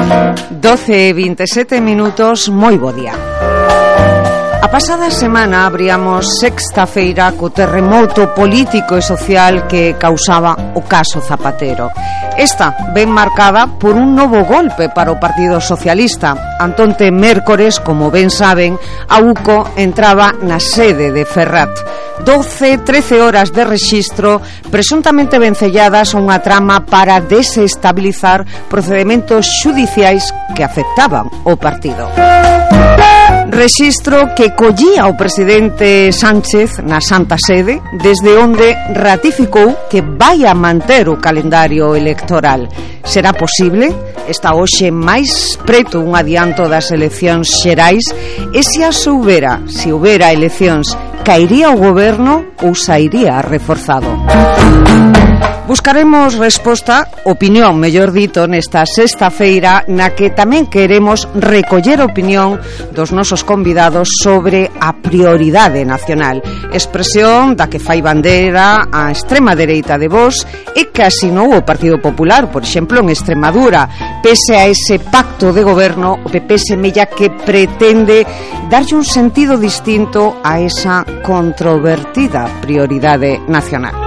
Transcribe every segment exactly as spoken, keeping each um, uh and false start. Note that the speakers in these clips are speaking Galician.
doce e vinte e sete minutos, moi bo día. A pasada semana abríamos sexta feira co terremoto político e social que causaba o caso Zapatero. Esta ben marcada por un novo golpe para o Partido Socialista. Antonte mércores, como ben saben, a U C O entraba na sede de Ferrat. doce, trece horas de rexistro presuntamente vencelladas a unha trama para desestabilizar procedementos xudiciais que afectaban o partido. Rexistro que collía o presidente Sánchez na Santa Sede, desde onde ratificou que vai a manter o calendario electoral. Será posible? Está hoxe máis preto un adianto das eleccións xerais, e se as houbera, se houbera eleccións, caería o goberno ou sairía reforzado? Buscaremos resposta, opinión, mellor dito, nesta sexta feira, na que tamén queremos recoller a opinión dos nosos convidados sobre a prioridade nacional, expresión da que fai bandeira a extrema dereita de Vox e que asinou o Partido Popular, por exemplo, en Extremadura. Pese a ese pacto de goberno, o P P semella que pretende darlle un sentido distinto a esa controvertida prioridade nacional.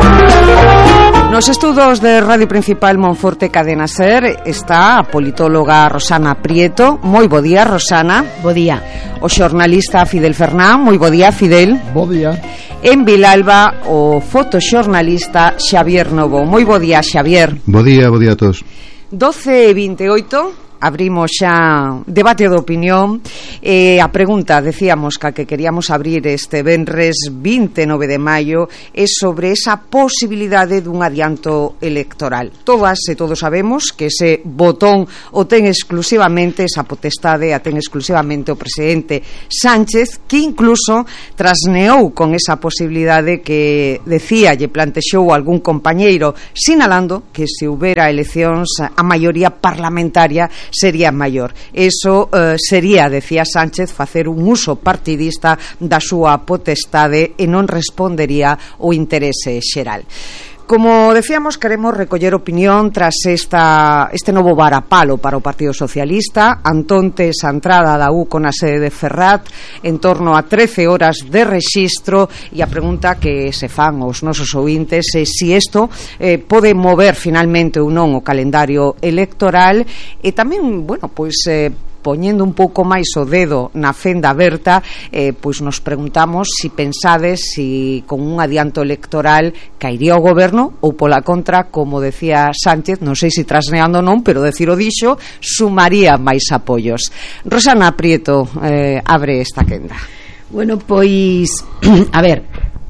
Nos estudos de Radio Principal Monforte Cadena Ser está a politóloga Rosana Prieto. Moi bo día, Rosana. Bo día. O xornalista Fidel Fernán. Moi bo día, Fidel. Bo día. En Vilalba, o fotoxornalista Xavier Novo. Moi bo día, Xavier. Bo día, bo día a todos. doce e vinte e oito. Abrimos xa debate de opinión. eh, A pregunta, decíamos, que, que queríamos abrir este venres vinte e nove de maio é sobre esa posibilidade dun adianto electoral. Todas e todos sabemos que ese botón o ten exclusivamente, esa potestade a ten exclusivamente o presidente Sánchez, que incluso trasneou con esa posibilidade que decía, lle plantexou algún compañeiro, sinalando que se houbera eleccións a maioría parlamentaria sería maior. Eso eh, sería, decía Sánchez, facer un uso partidista da súa potestade e non respondería o interese xeral. Como decíamos, queremos recoller opinión tras esta, este novo varapalo para o Partido Socialista. Antonte esa entrada da U C O na sede de Ferrat, en torno a trece horas de rexistro, e a pregunta que se fan os nosos ouvintes é se isto eh, pode mover finalmente ou non o calendario electoral, e tamén, bueno, pois eh, poñendo un pouco máis o dedo na fenda aberta, eh, pois nos preguntamos si pensades si con un adianto electoral caería o goberno ou, pola contra, como decía Sánchez, non sei se trasneando non, pero decir o dixo, sumaría máis apoios. Rosana Prieto, eh, abre esta quenda. Bueno, pois, a ver,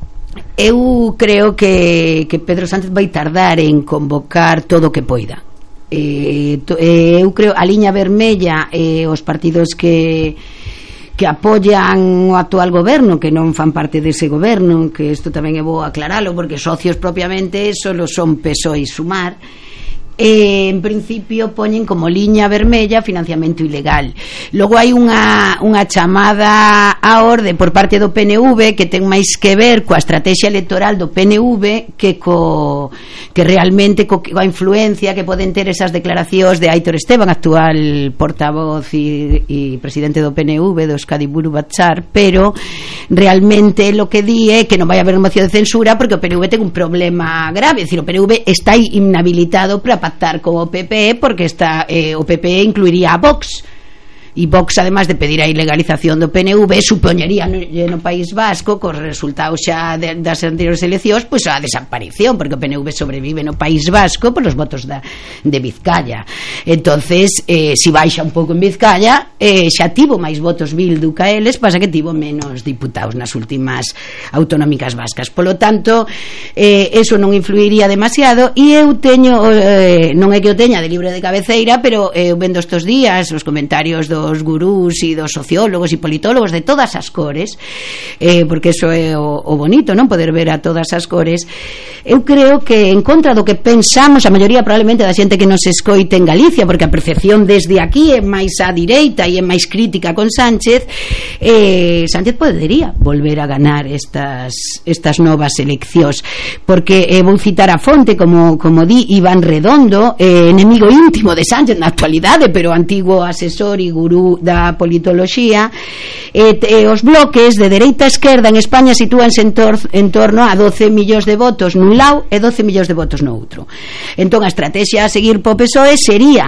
eu creo que, que Pedro Sánchez vai tardar en convocar todo o que poida. Eh, to, eh, eu creo a liña vermella e eh, os partidos que que apoian o actual goberno, que non fan parte dese goberno, que isto tamén é bo aclaralo, porque socios propiamente solo son P S O E e Sumar, e en principio poñen como liña vermella financiamento ilegal. Logo hai unha, unha chamada á orde por parte do P N V que ten máis que ver coa estrategia electoral do P N V que co que realmente co, coa influencia que poden ter esas declaracións de Aitor Esteban, actual portavoz e, e presidente do P N V, do Euskadi Buru Batzar, pero realmente lo que di é que non vai haber moción de censura porque o P N V ten un problema grave, é dicir, o P N V está inhabilitado para pactar con o P P E porque está, eh, o P P E incluiría a Vox, e Vox, además de pedir a ilegalización do P N V, supoñería no, no País Vasco, cos resultados xa de, das anteriores eleccións, pois a desaparición, porque o P N V sobrevive no País Vasco por os votos da, de Vizcaya. Entonces, eh, si baixa un pouco en Vizcaya, eh, xa tivo máis votos Bildu que eles, pasa que tivo menos diputados nas últimas autonómicas vascas. Polo tanto, eh, eso non influiría demasiado, e eu teño, eh, non é que o teña de libre de cabeceira, pero eu eh, vendo estes días os comentarios do dos gurús e dos sociólogos e politólogos de todas as cores, eh, porque eso é o, o bonito, non? Poder ver a todas as cores. Eu creo que en contra do que pensamos a maioría probablemente da xente que nos escoite en Galicia, porque a percepción desde aquí é máis á direita e é máis crítica con Sánchez, eh, Sánchez podería volver a ganar estas, estas novas eleccións, porque eh, vou citar a fonte, como, como di Iván Redondo, eh, enemigo íntimo de Sánchez na actualidade, pero antigo asesor e gurú da politoloxía. eh, eh, os bloques de dereita a esquerda en España sitúanse en, tor en torno a doce millóns de votos nun lado e doce millóns de votos no outro. Entón a estrategia a seguir po P S O E sería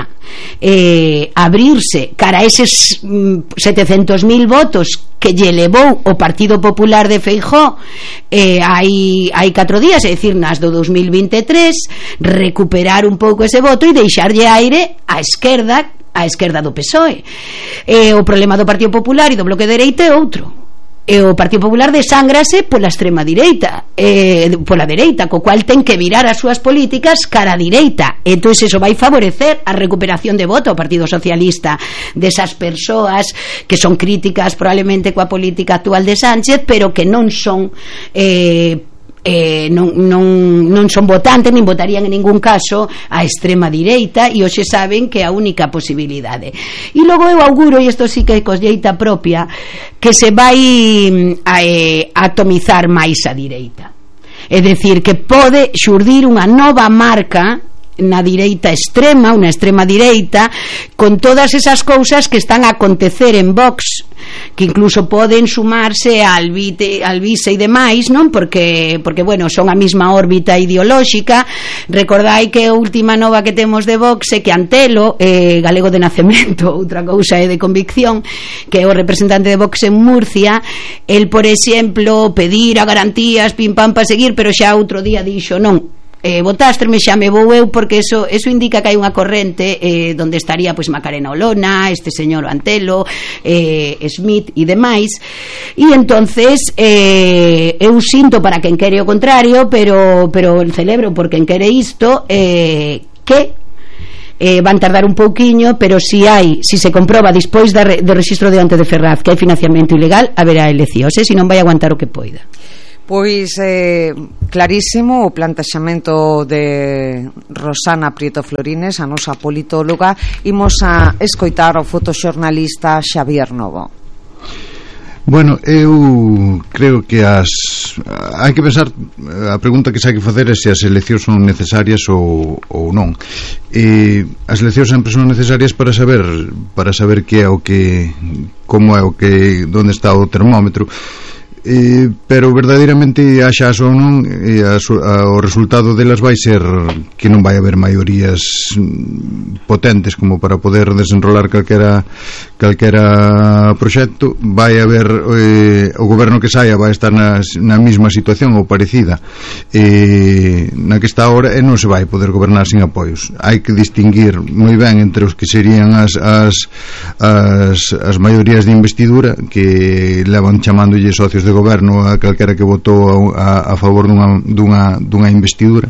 eh, abrirse cara a eses mm, setecentos mil votos que lle levou o Partido Popular de Feijóo eh, hai, hai catro días, é dicir, nas do dos mil vinte e tres, recuperar un pouco ese voto e deixarlle aire á esquerda, á esquerda do P S O E. Eh, o problema do Partido Popular e do Bloque de Dereita é outro. E o Partido Popular desángrase pola extrema direita, eh, pola dereita, co cual ten que virar as súas políticas cara a direita. Entón eso vai favorecer a recuperación de voto ao Partido Socialista, desas persoas que son críticas probablemente coa política actual de Sánchez, pero que non son eh, Eh, non, non, non son votantes nin votarían en ningún caso a extrema direita, e hoxe saben que é a única posibilidade. E logo eu auguro, e isto sí que é colleita propia, que se vai a, eh, atomizar máis a direita, é dicir, que pode xurdir unha nova marca na direita extrema, unha extrema direita, con todas esas cousas que están a acontecer en Vox, que incluso poden sumarse a Albite, Alvise e demais, non? Porque, porque bueno, son a mesma órbita ideolóxica. Recordai que a última nova que temos de Vox é que Antelo, eh, galego de nacemento, outra cousa é de convicción, que é o representante de Vox en Murcia, el, por exemplo, pedir a garantías, pim pam pa seguir, pero xa outro día dixo non, eh, votástreme, xa me vou eu, porque eso, eso indica que hai unha corrente eh, donde estaría pois Macarena Olona, este señor Antelo, eh, Smith e demais, e entonces eh, eu sinto para quen quere o contrario, pero, pero celebro por quen quere isto, eh, que Eh, van tardar un pouquiño, pero si hai, si se comproba despois do re, registro de Ante de Ferraz que hai financiamento ilegal, haberá eleccións, e se non vai aguantar o que poida. Pois eh, clarísimo o plantaxamento de Rosana Prieto Florines, a nosa politóloga. Imos a escoitar o fotoxornalista Xavier Novo. Bueno, eu creo que as hai que pensar, a pregunta que se hai que facer é se as eleccións son necesarias ou, ou non. E as eleccións sempre son necesarias para saber para saber que é o que, como é o que, onde está o termómetro. Eh, pero verdadeiramente axas ou non, eh, a, a, o resultado delas vai ser que non vai haber maiorías potentes como para poder desenrolar calquera calquera proxecto. Vai haber eh, o goberno que saia vai estar na, na mesma situación ou parecida eh, na que está ahora, e non se vai poder gobernar sin apoios. Hai que distinguir moi ben entre os que serían as, as, as, as maiorías de investidura, que levan chamándolle socios de goberno a calquera que votou a, a favor dunha, dunha, dunha investidura,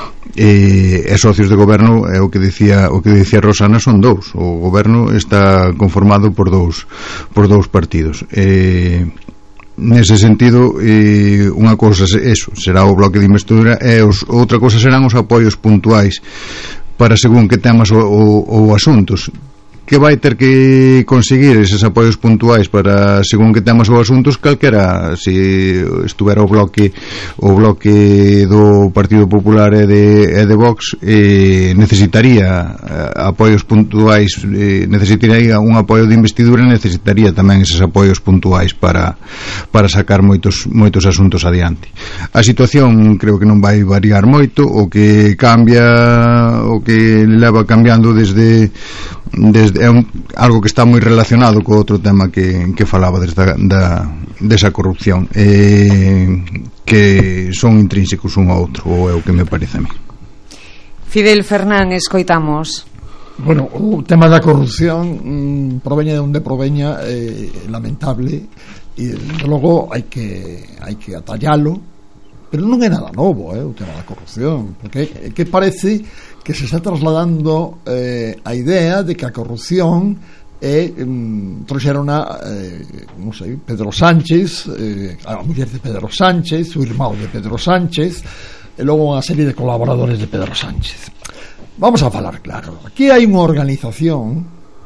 e, e socios de goberno é o que dicía o que dicía Rosana, son dous. O goberno está conformado por dous por dous partidos. E nese sentido, eh, unha cousa eso será o bloque de investidura, e os, outra cousa serán os apoios puntuais para según que temas ou, ou, ou asuntos. Que vai ter que conseguir eses apoios puntuais para según que temas ou asuntos, calquera, se estuvera o bloque o bloque do Partido Popular e de, e de Vox, eh, necesitaría eh, apoios puntuais, eh, necesitaría un apoio de investidura, necesitaría tamén eses apoios puntuais para, para sacar moitos, moitos asuntos adiante. A situación creo que non vai variar moito. O que cambia, o que leva cambiando desde desde é un, algo que está moi relacionado co outro tema que, que falaba desde da, da, desa corrupción, eh, que son intrínsecos un ao outro, ou é o que me parece a mí. Fidel Fernández, escoitamos. Bueno, o tema da corrupción mmm, proveña de onde proveña, eh, lamentable, e logo hai que hai que atallalo, pero non é nada novo, eh, o tema da corrupción, porque que parece que se está trasladando eh, a idea de que a corrupción e um, trouxerona eh, non sei, Pedro Sánchez, eh, a muller de Pedro Sánchez, o irmão de Pedro Sánchez, e logo unha serie de colaboradores de Pedro Sánchez. Vamos a falar claro, aquí hai unha organización,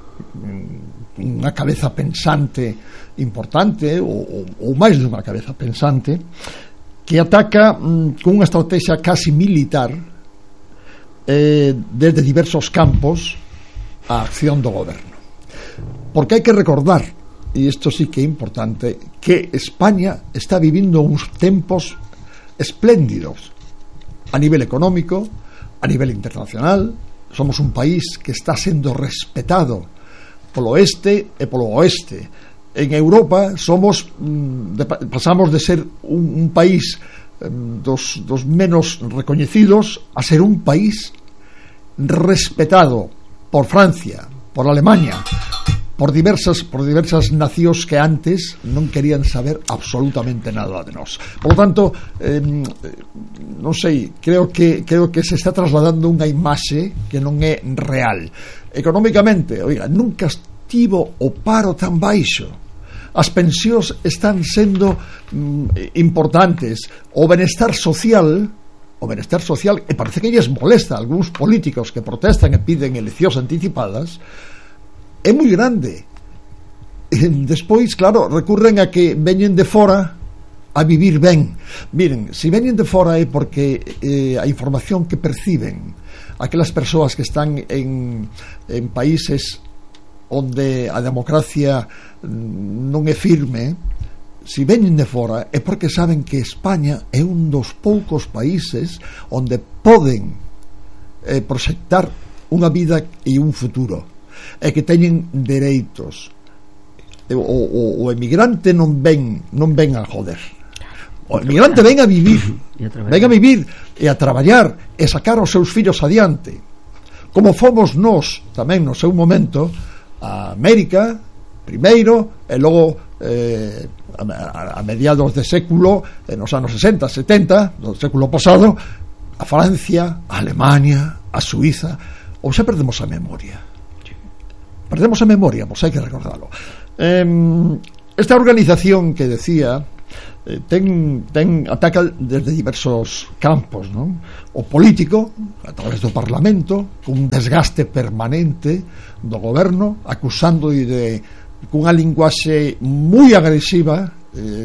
unha cabeza pensante importante, ou, ou máis dunha cabeza pensante, que ataca mm, con unha estrategia casi militar eh, desde diversos campos a acción do goberno. Porque hai que recordar, e isto sí que é importante, que España está vivindo uns tempos espléndidos a nivel económico, a nivel internacional. Somos un país que está sendo respetado polo este e polo oeste. En Europa somos de, pasamos de ser un, un país dos, dos menos recoñecidos a ser un país respetado por Francia, por Alemania, por diversas por diversas nacións que antes non querían saber absolutamente nada de nós. Por lo tanto, eh, non sei, creo que creo que se está trasladando unha imaxe que non é real. Económicamente, oiga, nunca estivo o paro tan baixo. As pensións están sendo mm, importantes. O benestar social, o benestar social, e parece que lles molesta a algúns políticos que protestan e piden eleccións anticipadas, é moi grande. E despois, claro, recurren a que veñen de fora a vivir ben. Miren, se veñen de fora é porque eh, a información que perciben aquelas persoas que están en, en países onde a democracia non é firme, se veñen de fora é porque saben que España é un dos poucos países onde poden eh, proxectar unha vida e un futuro, e que teñen dereitos. O, o, o emigrante non ven non ven a joder. O emigrante ven a vivir, ven a vivir e a traballar e sacar os seus fillos adiante, como fomos nós tamén no seu momento a América primeiro, e logo eh, a, a mediados de século, eh, nos anos sesenta, setenta do século pasado, a Francia, a Alemania, a Suiza. Ou xa perdemos a memoria perdemos a memoria, pois hai que recordarlo. Eh, esta organización que decía eh, ten, ten ataca desde diversos campos, non? O político, a través do Parlamento, cun desgaste permanente do goberno, acusando de cunha linguaxe moi agresiva eh,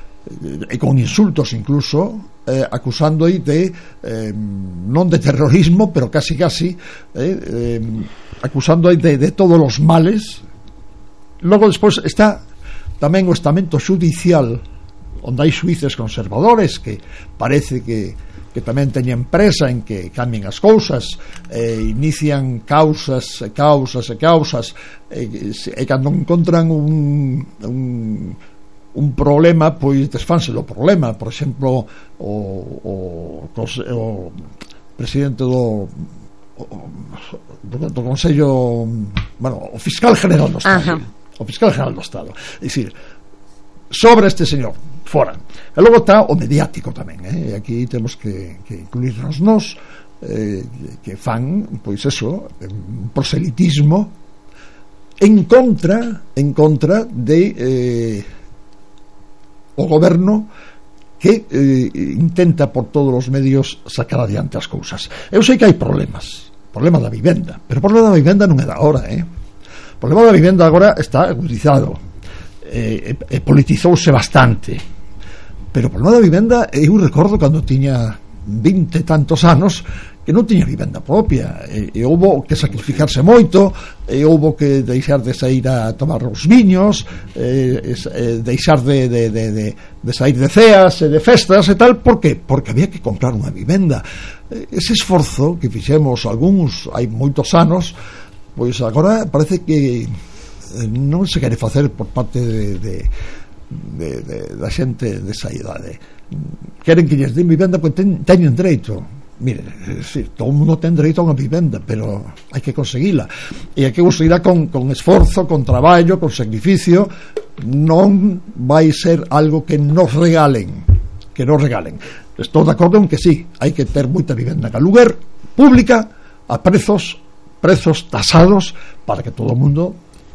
e con insultos incluso, eh, acusando de eh, non de terrorismo, pero casi casi eh, eh, acusando de, de todos os males. Logo despois está tamén o estamento judicial, onde hai xuíces conservadores que parece que, que tamén teñen presa en que cambien as cousas, e inician causas e causas e causas, e, e cando encontran un, un un problema, pois desfanse do problema. Por exemplo, o, o, o presidente do o, do, do Consello, bueno, o fiscal general do Estado. Ajá. O fiscal general do Estado. É dicir, sobre este señor, fora. E logo está o mediático tamén, eh? E aquí temos que, que incluirnos nós, eh, que fan, pois eso, un proselitismo en contra en contra de eh, o goberno que eh, intenta por todos os medios sacar adiante as cousas. Eu sei que hai problemas, problema da vivenda, pero o problema da vivenda non é da hora, eh? O problema da vivenda agora está agudizado, e, e, e politizouse bastante, pero o problema da vivenda, eu recordo cando tiña vinte tantos anos que non tiña vivenda propia, e, e houbo que sacrificarse moito, e houbo que deixar de sair a tomar os viños, e, e deixar de, de, de, de, de sair de ceas e de festas e tal. Por que? Porque había que comprar unha vivenda. Ese esforzo que fixemos algúns hai moitos anos, pois agora parece que non se quere facer por parte de, de, de, de da xente desa idade. Queren que lles den vivenda porque ten, teñen dereito. Mire, sí, todo o mundo ten dereito a unha vivenda, pero hai que conseguila, e hai que conseguila con, con esforzo, con traballo, con sacrificio. Non vai ser algo que nos regalen, que nos regalen. Estou de acordo en que sí, hai que ter moita vivenda en aluguer pública a prezos prezos tasados para que todo o mundo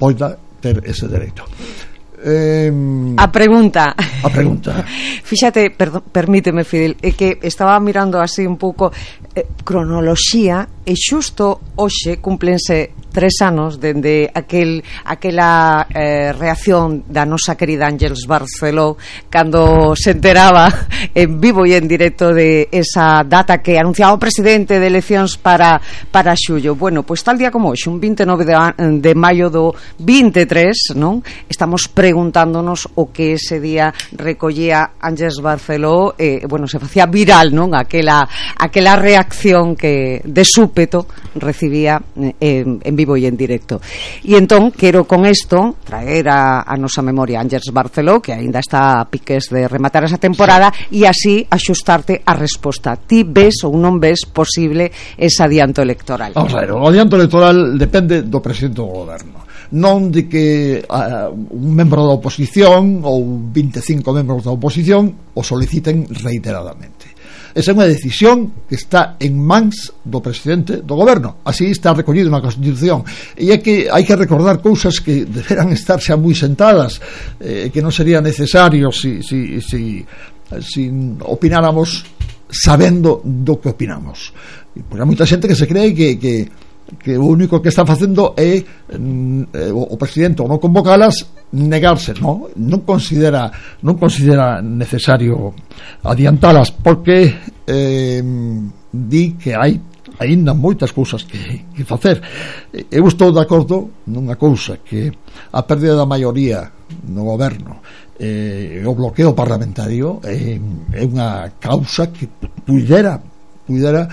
poida ter ese dereito. Eh, a pregunta a pregunta fíxate, perdón, permíteme Fidel, é que estaba mirando así un pouco eh, cronoloxía e xusto hoxe cúmplense tres anos dende aquel, aquela eh, reacción da nosa querida Ángels Barceló cando se enteraba en vivo e en directo de esa data que anunciaba o presidente de eleccións para, para xullo. Bueno, pois tal día como hoxe, un vinte e nove de, de maio do vinte e tres, non? Estamos preguntándonos o que ese día recollía Ángels Barceló, eh, bueno, se facía viral, non? Aquela, aquela reacción que de súpeto recibía eh, en vivo e en directo. E entón quero con isto traer a, a nosa memoria Ángels Barceló, que aínda está a piques de rematar esa temporada, e así axustarte a resposta. Ti ves ou non ves posible ese adianto electoral? Vamos a ver, o adianto electoral depende do presidente do goberno, non de que uh, un membro da oposición ou vinte e cinco membros da oposición o soliciten reiteradamente. Esa é unha decisión que está en mans do presidente do goberno, así está recollido na Constitución, e é que hai que recordar cousas que deberán estar xa moi sentadas, eh, que non sería necesario si, si, si, si opináramos sabendo do que opinamos. Pois hai moita xente que se cree que, que que o único que está facendo é eh, o presidente, ou non convocalas, negarse. Non, non considera non considera necesario adiantalas, porque eh, di que hai aínda moitas cousas que, que facer. Eu estou de acordo nunha cousa, que a pérdida da maioría no goberno, eh, o bloqueo parlamentario é, é unha causa que pudera pudera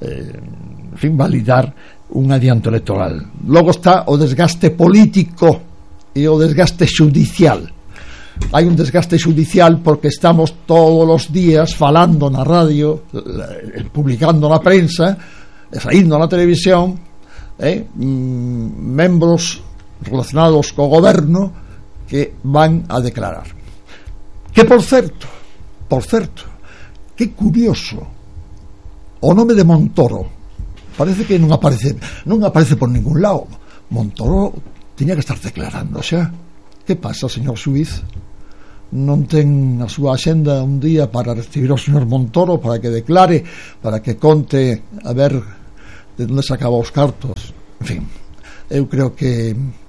eh, en fin, validar un adianto electoral. Logo está o desgaste político e o desgaste xudicial. Hai un desgaste xudicial porque estamos todos os días falando na radio, publicando na prensa, saindo na televisión, eh, membros relacionados co goberno que van a declarar. Que por certo, por certo, que curioso, o nome de Montoro parece que non aparece non aparece por ningún lado. Montoro tiña que estar declarando xa. Que pasa, señor xuiz? Non ten a súa axenda un día para recibir ao señor Montoro para que declare, para que conte a ver de onde sacaba os cartos? En fin, eu creo que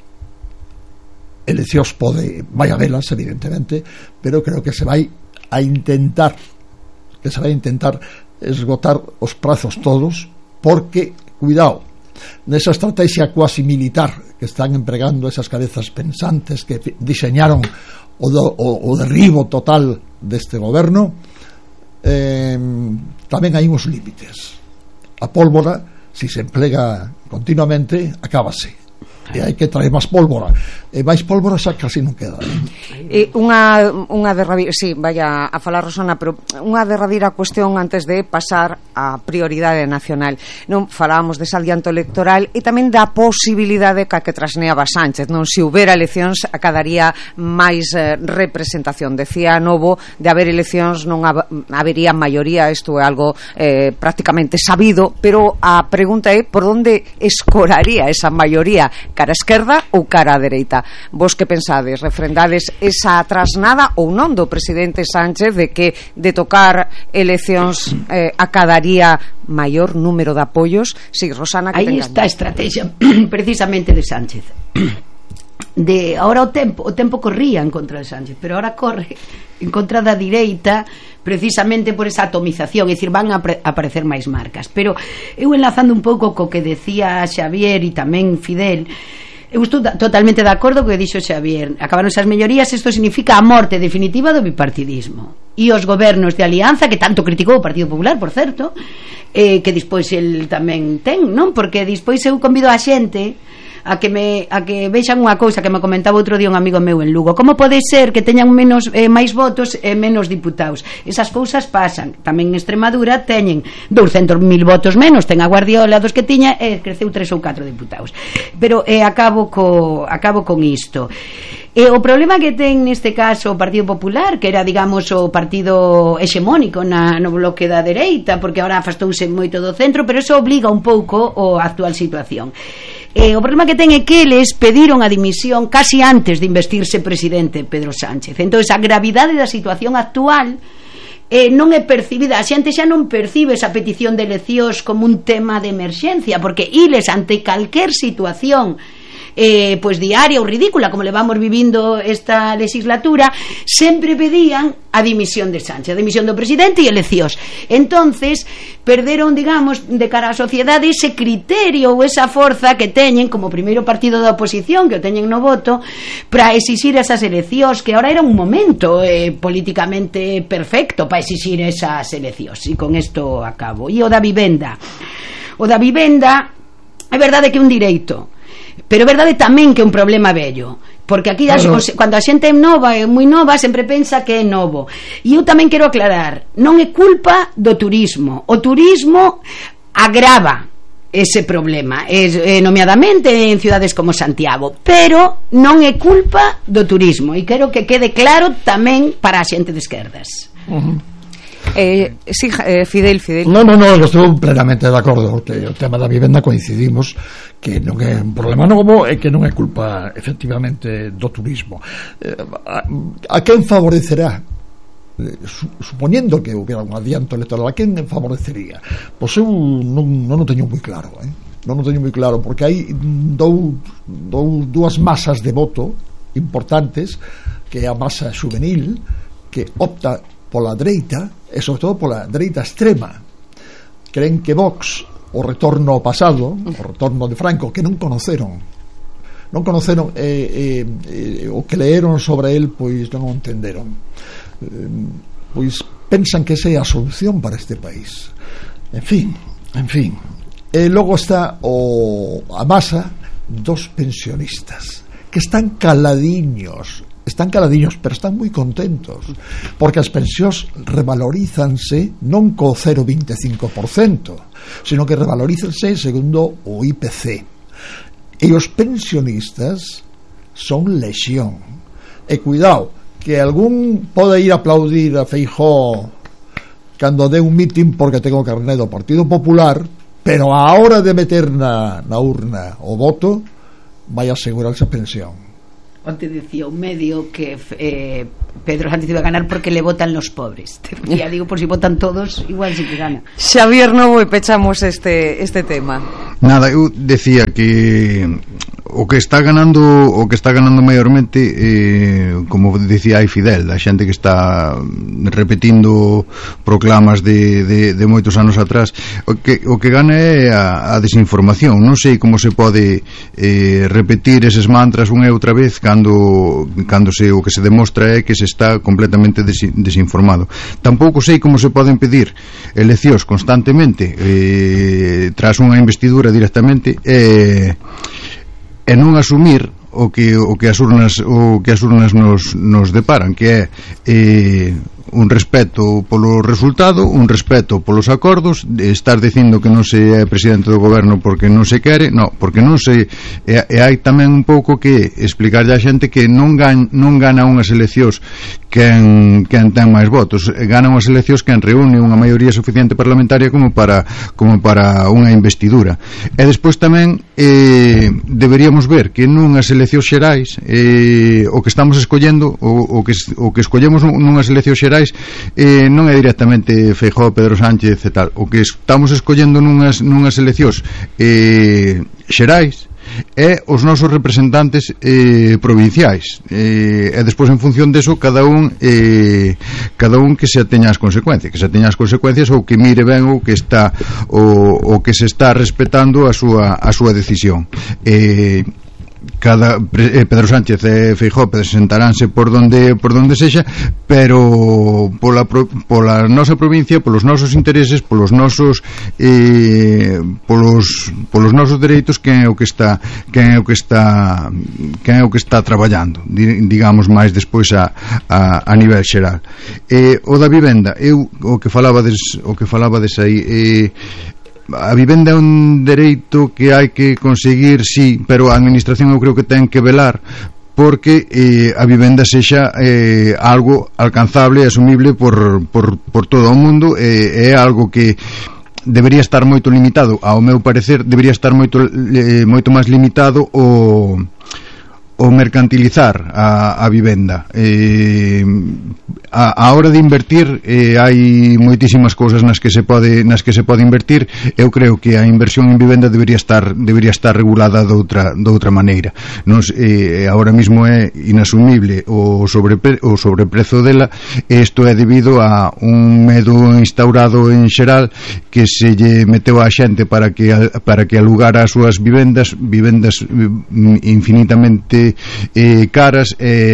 eleccións pode vai a velas, evidentemente, pero creo que se vai a intentar que se vai a intentar esgotar os prazos todos, porque, cuidado, nesa estrategia cuasi militar que están empregando esas cabezas pensantes que diseñaron o, do, o, o derribo total deste goberno, eh, tamén hai uns límites. A pólvora, si se emplega continuamente, acábase, e hai que traer máis pólvora, e máis pólvora xa casi non queda. E unha, unha derradeira, sí, vaya a falar Rosana, pero unha derradeira cuestión antes de pasar a prioridade nacional. Non falábamos dese adianto electoral e tamén da posibilidade que que trasneaba Sánchez, non, se houbera eleccións acadaría máis eh, representación. Decía Novo, de haber eleccións non hab habería maioría, isto é algo eh, prácticamente sabido, pero a pregunta é por onde escoraría esa maioría, cara a esquerda ou cara a dereita. Vos que pensades? Refrendades esa trasnada ou non do presidente Sánchez de que de tocar eleccións eh, acadaría maior número de apoios? Si, sí, Rosana, que aí está a estrategia precisamente de Sánchez. De ahora o tempo, o tempo corría en contra de Sánchez, pero ahora corre en contra da direita, precisamente por esa atomización, é dicir, van a aparecer máis marcas. Pero eu enlazando un pouco co que decía Xavier e tamén Fidel, eu estou totalmente de acordo co que dixo Xavier. Acabaron esas mellorías, isto significa a morte definitiva do bipartidismo. E os gobernos de alianza, que tanto criticou o Partido Popular, por certo, eh, que despois el tamén ten, non? Porque despois eu convido a xente a que me a que vexan unha cousa que me comentaba outro día un amigo meu en Lugo. Como pode ser que teñan menos eh, máis votos e menos diputados? Esas cousas pasan. Tamén en Extremadura teñen douscentos mil votos menos, ten a Guardiola dos que tiña e creceu tres ou catro diputados. Pero eh, acabo co acabo con isto. E o problema que ten neste caso o Partido Popular, que era, digamos, o partido hexemónico na, no bloque da dereita, porque agora afastouse moito do centro, pero eso obliga un pouco a actual situación. Eh, o problema que ten é que eles pediron a dimisión casi antes de investirse presidente Pedro Sánchez. Entón, a gravidade da situación actual eh, non é percibida. A xente xa non percibe esa petición de eleccións como un tema de emerxencia, porque iles ante calquer situación Eh, pues diaria ou ridícula como le vamos vivindo esta legislatura, sempre pedían a dimisión de Sánchez, a dimisión do presidente e eleccións. Entonces perderon, digamos, de cara á sociedade ese criterio ou esa forza que teñen como primeiro partido da oposición, que o teñen no voto, para exixir esas eleccións, que ahora era un momento eh, políticamente perfecto para exixir esas eleccións. E con isto acabo. E o da vivenda, o da vivenda é verdade que é un direito, pero é verdade tamén que é un problema vello, porque aquí as, claro. os, cando a xente é nova, é moi nova, sempre pensa que é novo. E eu tamén quero aclarar, non é culpa do turismo, o turismo agrava ese problema, es, eh, nomeadamente en ciudades como Santiago, pero non é culpa do turismo, e quero que quede claro tamén para a xente de esquerdas. Uh-huh. Eh, sí, eh, Fidel, Fidel. No, no, no, estou plenamente de acordo que o tema da vivenda coincidimos que non é un problema novo e que non é culpa efectivamente do turismo. Eh, a, a quen favorecerá? Eh, su, supoñendo que hubiera un adianto electoral, a quen favorecería? Pois eu non, non o teño moi claro, eh? non o teño moi claro, porque hai dou, dou dúas masas de voto importantes, que é a masa juvenil que opta pola dereita e sobre todo pola dereita extrema. Creen que Vox, o retorno ao pasado, o retorno de Franco, que non conoceron non conoceron eh, eh, eh, o que leeron sobre el, pois non o entenderon, eh, pois pensan que esa é a solución para este país. En fin, en fin. E logo está o, a masa dos pensionistas que están caladiños están caladiños, pero están moi contentos, porque as pensións revalorízanse non co cero coma veinticinco por cento, sino que revalorízanse segundo o I P C. E os pensionistas son lexión. E cuidado, que algún pode ir a aplaudir a Feijóo cando dé un mitin porque tengo carné do Partido Popular, pero a hora de meter na, na urna o voto vai asegurarse a pensión. Onte decía un medio que eh, Pedro Sánchez iba a ganar porque le votan los pobres. Ya digo, por si votan todos, igual sí que gana. Xavier Novo, e pechamos este, este tema. Nada, eu decía que o que está ganando o que está ganando maiormente, eh, como decía aí Fidel, a xente que está repetindo proclamas de, de, de moitos anos atrás, o que, o que gana é a, a desinformación. Non sei como se pode eh, repetir eses mantras unha e outra vez cando, cando se, o que se demostra é que se está completamente des, desinformado. Tampouco sei como se poden pedir eleccións constantemente eh, tras unha investidura directamente e eh, e non asumir o que o que as urnas o que as urnas nos nos deparan, que é eh, un respeto polo resultado, un respeto polos acordos, de estar dicindo que non se é presidente do goberno porque non se quere, no, porque non se e, e hai tamén un pouco que explicarlle á xente que non gan, non gana unhas eleccións quen, quen ten máis votos, gana unhas eleccións quen reúne unha maioría suficiente parlamentaria como para como para unha investidura. E despois tamén eh, deberíamos ver que nunhas eleccións xerais eh, o que estamos escollendo o, o, que, o que escollemos nunhas eleccións xerais eh, non é directamente Feijóo, Pedro Sánchez e tal. O que estamos escollendo nunhas, nunhas eleccións eh, xerais é os nosos representantes eh, provinciais eh, e despois en función deso cada un eh, cada un que se ateña as consecuencias que se ateña as consecuencias ou que mire ben o que está o, o que se está respetando a súa, a súa decisión. eh, cada eh, Pedro Sánchez e Feijóo presentaránse por donde por donde sexa, pero pola pola nosa provincia, polos nosos intereses, polos nosos eh, polos polos nosos dereitos, quen é o que está quen é o que está quen é o que está traballando, digamos máis despois a, a, a nivel xeral. Eh, o da vivenda, eu o que falaba des, o que falaba des aí eh, a vivenda é un dereito que hai que conseguir, sí, pero a administración eu creo que ten que velar porque eh, a vivenda sexa eh, algo alcanzable e asumible por, por, por todo o mundo, eh, é algo que debería estar moito limitado, ao meu parecer debería estar moito eh, moito máis limitado o o mercantilizar a, a vivenda. eh, a, a hora de invertir eh, hai moitísimas cousas nas que se pode nas que se pode invertir. Eu creo que a inversión en vivenda debería estar debería estar regulada de outra de outra maneira. Nos eh, agora mismo é inasumible o sobrepre, o sobreprezo dela, e isto é debido a un medo instaurado en xeral que se lle meteu á xente para que para que alugara as súas vivendas vivendas infinitamente Eh, caras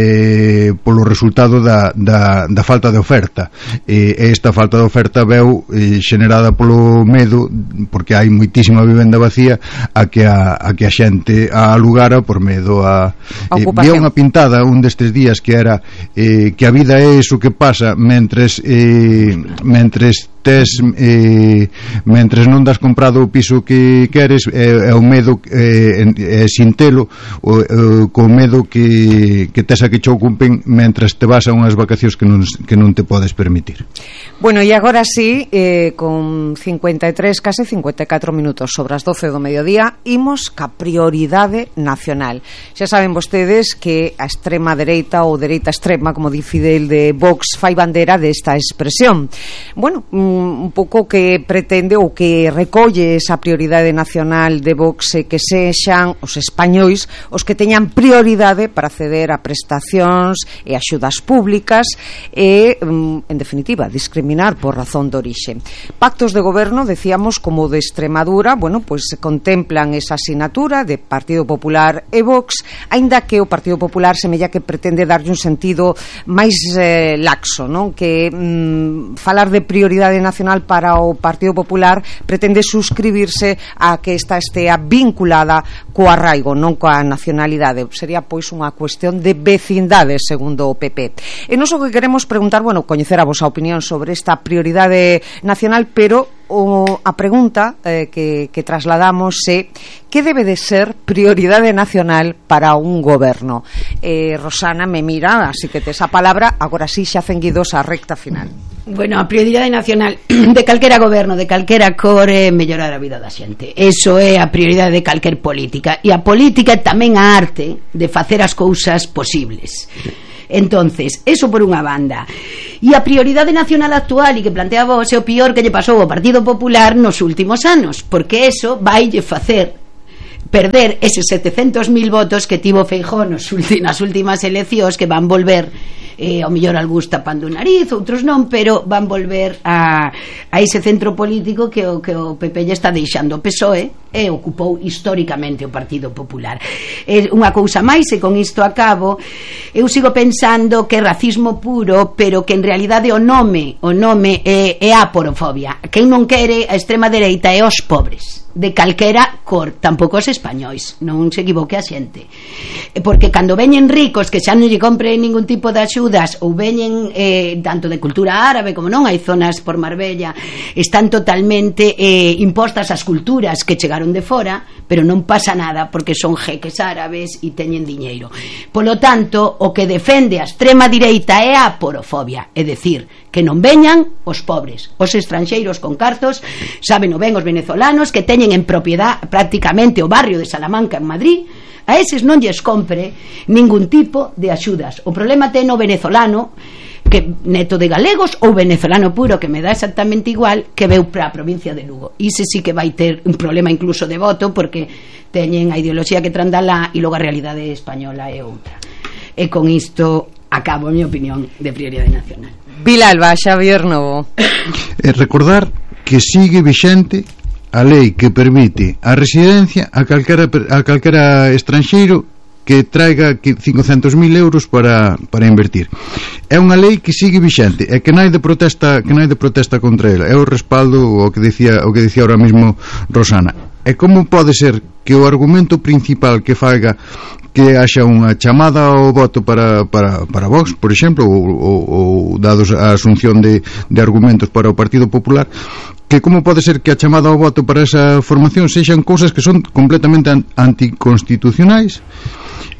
eh, polo resultado da, da, da falta de oferta. E eh, esta falta de oferta veu eh, xenerada polo medo, porque hai moitísima vivenda vacía, a que a, a que a xente a alugara por medo a, a eh, vía unha pintada un destes días que era eh, que a vida é iso que pasa mentres eh, mentres tes eh, mentres non das comprado o piso que queres, é, é o medo eh, é sin telo o, o, co medo que, que tes a que che ocupen mentras te vas a unhas vacacións que non, que non te podes permitir. Bueno, e agora sí, eh, con cincuenta e tres, case cincuenta e catro minutos sobre as doce do mediodía, imos ca prioridade nacional. Xa saben vostedes que a extrema dereita ou dereita extrema, como di Fidel de Vox, fai bandera desta expresión. Bueno, un pouco que pretende ou que recolle esa prioridade nacional de Vox, eh, que sexan os españois os que teñan prioridade para acceder a prestacións e axudas públicas e, en definitiva, discriminar por razón de orixe. Pactos de goberno, decíamos, como de Extremadura, bueno, pues contemplan esa asignatura de Partido Popular e Vox, aínda que o Partido Popular semella que pretende darlle un sentido máis eh, laxo, non? Que mm, falar de prioridade nacional para o Partido Popular pretende suscribirse a que esta estea vinculada co arraigo, non coa nacionalidade. Sería, pois, unha cuestión de vecindade, segundo o P P. E nos o que queremos preguntar, bueno, coñecer a vosa opinión sobre esta prioridade nacional, pero o, a pregunta eh, que, que trasladamos é: que debe de ser prioridade nacional para un goberno? Eh, Rosana me mira, así que tes a palabra, agora sí xa cenguidos a recta final. Bueno, a prioridade nacional de calquera goberno, de calquera cor, é mellorar a vida da xente. Eso é a prioridade de calquer política. E a política é tamén a arte de facer as cousas posibles. Entonces, eso por unha banda. E a prioridade nacional actual e que plantea vos é o pior que lle pasou ao Partido Popular nos últimos anos, porque eso vai lle facer perder eses setecentos mil votos que tivo Feijóo nas últimas eleccións, que van volver eh, ao mellor algúns tapando o nariz, outros non, pero van volver a, a ese centro político que o, que o P P lle está deixando o P S O E e ocupou históricamente o Partido Popular. É unha cousa máis, e con isto acabo. Eu sigo pensando que é racismo puro, pero que en realidade o nome o nome é, é a porofobia. Quen non quere a extrema dereita é os pobres, de calquera cor, tampouco os españois, non se equivoque a xente, porque cando veñen ricos que xa non lle compren ningún tipo de axudas, ou veñen eh, tanto de cultura árabe como non, hai zonas por Marbella están totalmente eh, impostas as culturas que chegaron de fora, pero non pasa nada porque son jeques árabes e teñen diñeiro. Polo tanto, o que defende a extrema direita é a porofobia, é dicir, que non veñan os pobres, os estranxeiros con cartos, saben o ben os venezolanos que teñen en propiedade prácticamente o barrio de Salamanca en Madrid, a eses non lles compre ningún tipo de axudas. O problema ten o venezolano, que neto de galegos, ou venezolano puro, que me dá exactamente igual, que veu para a provincia de Lugo. Ise sí que vai ter un problema incluso de voto, porque teñen a ideoloxía que trandalá e logo a realidade española é outra. E con isto acabo a miña opinión de prioridade nacional. Vilalba, Xavier Novo. E recordar que sigue vixente a lei que permite a residencia a calquera, a calquera estranxeiro que traiga cincocentos mil euros para, para invertir. É unha lei que sigue vixente e que non hai de protesta, que non hai de protesta contra ela. É o respaldo o que dicía, o que dicía ahora mesmo Rosana. E como pode ser que o argumento principal que faiga que haxa unha chamada ao voto para, para, para Vox, por exemplo, ou, ou, ou dados a asunción de, de argumentos para o Partido Popular, que como pode ser que a chamada ao voto para esa formación sexan cousas que son completamente anticonstitucionais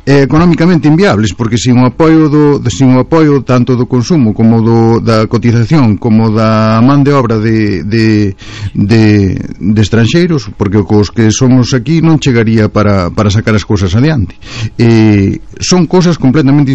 eh, económicamente inviables, porque sin o apoio do, sin o apoio tanto do consumo como do, da cotización como da man de obra de, de, de, de estranxeiros, porque os que somos aquí non chegaría para, para sacar as cousas adiante. Eh, son cousas completamente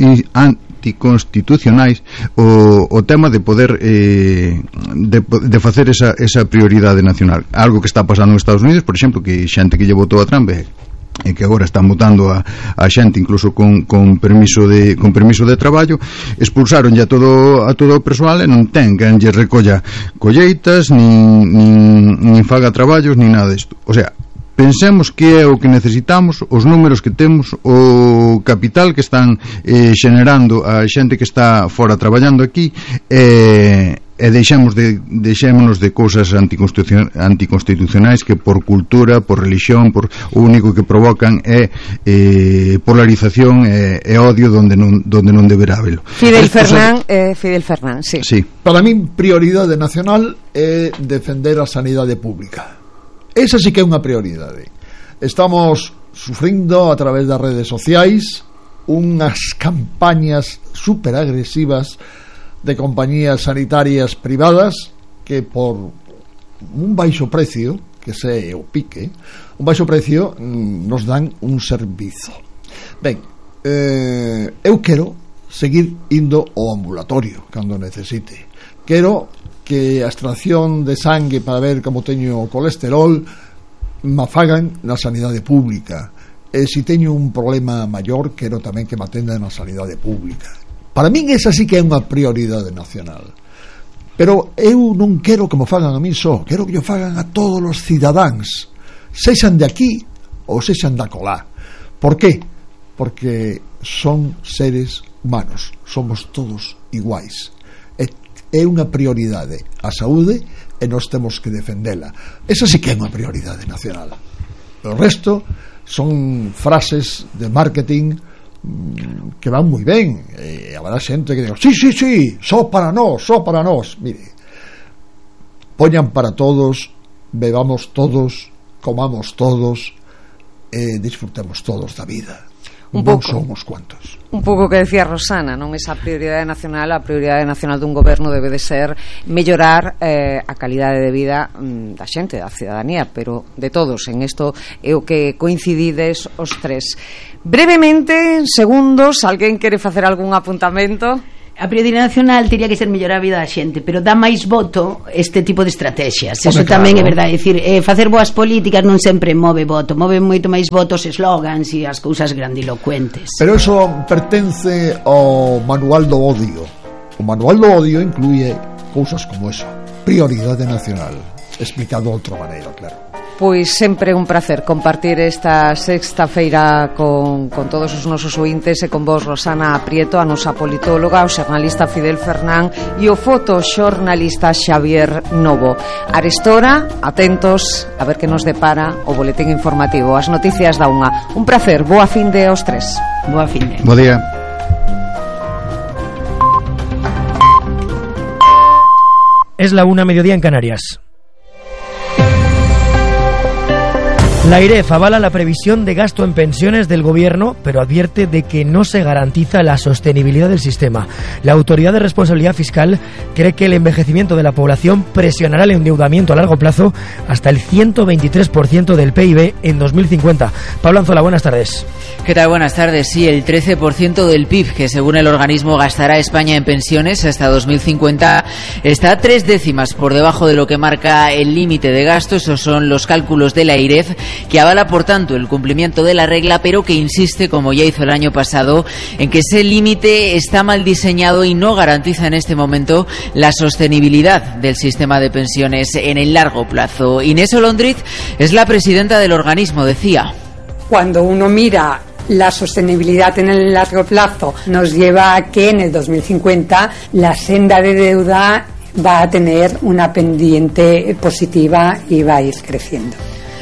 anticonstitucionais o, o tema de poder eh, de, de facer esa, esa prioridade nacional, algo que está pasando nos Estados Unidos, por exemplo, que xente que lle votou a Trump e que agora están votando a, a xente incluso con, con permiso de con permiso de traballo, expulsaron ya todo a todo o persoal e non ten quen lle recolla colleitas nin, nin, nin faga traballos nin nada disto. O sea, pensemos que é o que necesitamos, os números que temos, o capital que están eh, xenerando a xente que está fora traballando aquí, e, e deixemos de, deixémonos de cousas anticonstitucionais que por cultura, por religión, por, o único que provocan é eh, polarización e, e odio donde non, donde non deberá habelo. Fidel Fernán, eh, Fidel Fernán, sí. sí. Para min, prioridade nacional é defender a sanidade pública. Esa sí que é unha prioridade. Estamos sufrindo a través das redes sociais unhas campañas super agresivas de compañías sanitarias privadas que por un baixo precio, que se o pique, un baixo precio nos dan un servizo. Ben, eh, eu quero seguir indo ao ambulatorio cando necesite. Quero que a extracción de sangue para ver como teño o colesterol me fagan na sanidade pública, e se teño un problema maior quero tamén que me atendan na sanidade pública. Para min esa sí que é unha prioridade nacional, pero eu non quero que me fagan a mí só, quero que o fagan a todos os cidadáns, sexan de aquí ou sexan da colá. Por qué? Porque son seres humanos, somos todos iguais. É unha prioridade a saúde e nós temos que defendela. Esa sí que é unha prioridade nacional. O resto son frases de marketing que van moi ben, e habrá xente que diga sí, sí, sí, só para nós, só para nós. Mire, poñan para todos, bebamos todos, comamos todos e disfrutemos todos da vida. Un pouco, non somos cuantos. Un pouco que decía Rosana, non? Esa prioridade nacional, a prioridade nacional dun goberno debe de ser mellorar eh, a calidade de vida mm, da xente, da cidadanía, pero de todos. En isto é o que coincidides os tres. Brevemente, en segundos, alguén quere facer algún apuntamento? A prioridade nacional teria que ser mellorar a vida da xente, pero dá máis voto este tipo de estrategias. Eso claro, tamén é verdade, decir, eh, facer boas políticas non sempre move voto, move moito máis votos eslogans e as cousas grandilocuentes. Pero eso pertence ao manual do odio. O manual do odio incluye cousas como eso, prioridade nacional, explicado de outra maneira, claro. Pois sempre un placer compartir esta sexta feira con, con todos os nosos ointes e con vos, Rosana Prieto, a nosa politóloga, o xornalista Fidel Fernán e o fotoxornalista Xavier Novo. Arestora, atentos a ver que nos depara o boletín informativo, as noticias da unha. Un placer, boa fin de aos tres. Boa fin de. Bo día. Es la una, mediodía en Canarias. La AIREF avala la previsión de gasto en pensiones del Gobierno, pero advierte de que no se garantiza la sostenibilidad del sistema. La Autoridad de Responsabilidad Fiscal cree que el envejecimiento de la población presionará el endeudamiento a largo plazo hasta el ciento veintitrés por ciento del P I B en dos mil cincuenta. Pablo Anzola, buenas tardes. ¿Qué tal? Buenas tardes. Sí, el trece por ciento del P I B que según el organismo gastará España en pensiones hasta dos mil cincuenta está tres décimas por debajo de lo que marca el límite de gasto. Esos son los cálculos de la AIREF, que avala por tanto el cumplimiento de la regla, pero que insiste, como ya hizo el año pasado, en que ese límite está mal diseñado y no garantiza en este momento la sostenibilidad del sistema de pensiones en el largo plazo. Inés Olondriz es la presidenta del organismo, decía. Cuando uno mira la sostenibilidad en el largo plazo, nos lleva a que en el dos mil cincuenta la senda de deuda va a tener una pendiente positiva y va a ir creciendo.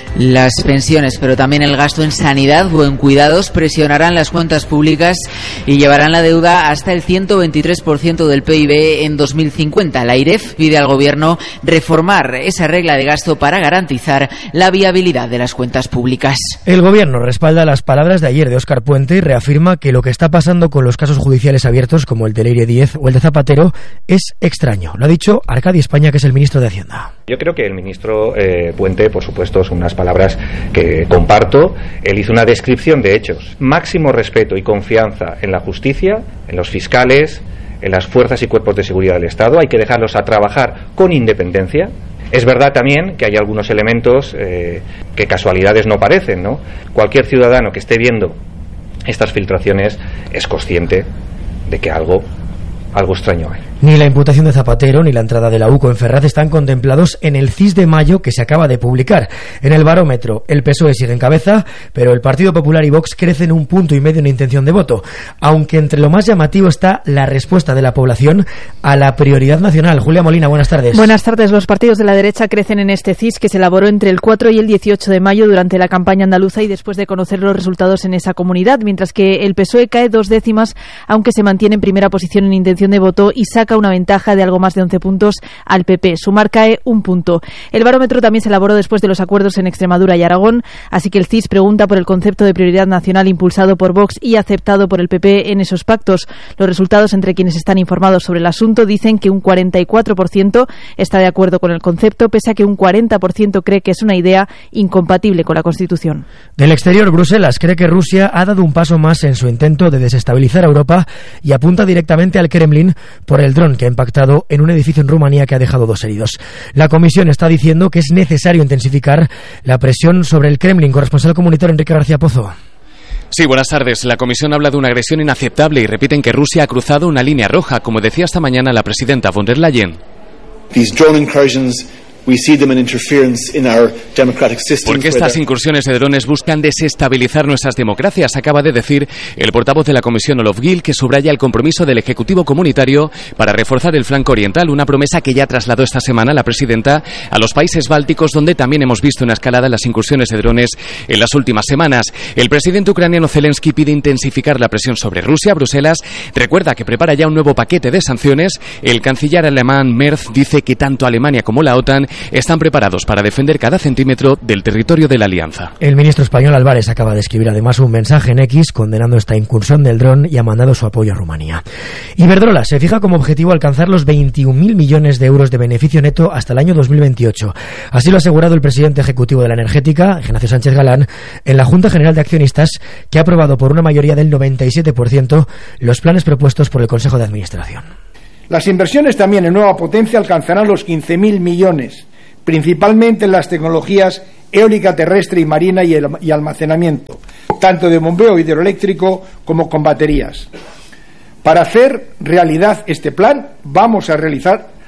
Las pensiones, pero también el gasto en sanidad o en cuidados presionarán las cuentas públicas y llevarán la deuda hasta el ciento veintitrés por ciento del P I B en dos mil cincuenta. La AIREF pide al Gobierno reformar esa regla de gasto para garantizar la viabilidad de las cuentas públicas. El Gobierno respalda las palabras de ayer de Óscar Puente y reafirma que lo que está pasando con los casos judiciales abiertos, como el del Eire diez o el de Zapatero, es extraño. Lo ha dicho Arcadi España, que es el ministro de Hacienda. Yo creo que el ministro eh, Puente, por supuesto, son unas palabras que comparto. Él hizo una descripción de hechos. Máximo respeto y confianza en la justicia, en los fiscales, en las fuerzas y cuerpos de seguridad del Estado. Hay que dejarlos a trabajar con independencia. Es verdad también que hay algunos elementos eh, que casualidades no parecen, ¿no? Cualquier ciudadano que esté viendo estas filtraciones es consciente de que algo, algo extraño hay. Ni la imputación de Zapatero ni la entrada de la U C O en Ferraz están contemplados en el C I S de mayo que se acaba de publicar. En el barómetro, el P S O E sigue en cabeza, pero el Partido Popular y Vox crecen un punto y medio en intención de voto, aunque entre lo más llamativo está la respuesta de la población a la prioridad nacional. Julia Molina, buenas tardes. Buenas tardes. Los partidos de la derecha crecen en este C I S que se elaboró entre el cuatro y el dieciocho de mayo durante la campaña andaluza y después de conocer los resultados en esa comunidad, mientras que el P S O E cae dos décimas, aunque se mantiene en primera posición en intención de voto y saca una ventaja de algo más de once puntos al P P. Sumar cae un punto. El barómetro también se elaboró después de los acuerdos en Extremadura y Aragón, así que el C I S pregunta por el concepto de prioridad nacional impulsado por Vox y aceptado por el P P en esos pactos. Los resultados entre quienes están informados sobre el asunto dicen que un cuarenta y cuatro por ciento está de acuerdo con el concepto, pese a que un cuarenta por ciento cree que es una idea incompatible con la Constitución. Del exterior, Bruselas cree que Rusia ha dado un paso más en su intento de desestabilizar a Europa y apunta directamente al Kremlin por el dron que ha impactado en un edificio en Rumanía que ha dejado dos heridos. La Comisión está diciendo que es necesario intensificar la presión sobre el Kremlin. Corresponsal comunitario Enrique García Pozo. Sí, buenas tardes. La Comisión habla de una agresión inaceptable y repiten que Rusia ha cruzado una línea roja, como decía esta mañana la presidenta von der Leyen. These drone incursions, we see them an interference in our democratic systems. Porque estas incursiones de drones buscan desestabilizar nuestras democracias, acaba de decir el portavoz de la Comisión Olof Gil, que subraya el compromiso del Ejecutivo Comunitario para reforzar el flanco oriental, una promesa que ya trasladó esta semana la presidenta a los países bálticos, donde también hemos visto una escalada en las incursiones de drones en las últimas semanas. El presidente ucraniano Zelensky pide intensificar la presión sobre Rusia. Bruselas recuerda que prepara ya un nuevo paquete de sanciones. El canciller alemán Merz dice que tanto Alemania como la OTAN están preparados para defender cada centímetro del territorio de la alianza. El ministro español Álvarez acaba de escribir además un mensaje en X condenando esta incursión del dron y ha mandado su apoyo a Rumanía. Iberdrola se fija como objetivo alcanzar los veintiún mil millones de euros de beneficio neto hasta el año dos mil veintiocho. Así lo ha asegurado el presidente ejecutivo de la energética, Ignacio Sánchez Galán, en la Junta General de Accionistas, que ha aprobado por una mayoría del noventa y siete por ciento los planes propuestos por el Consejo de Administración. Las inversiones también en nueva potencia alcanzarán los quince mil millones, principalmente en las tecnologías eólica terrestre y marina y, el, y almacenamiento, tanto de bombeo hidroeléctrico como con baterías. Para hacer realidad este plan, vamos a realizar